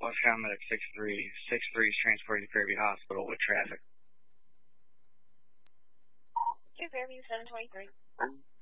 Westbound Medic 63. 63 is transported to Fairview Hospital with traffic. To Fairview 723.